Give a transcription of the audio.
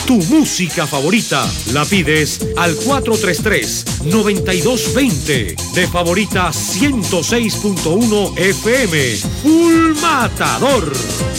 Tu música favorita la pides al 433-9220 de Favorita 106.1 FM. Full Matador.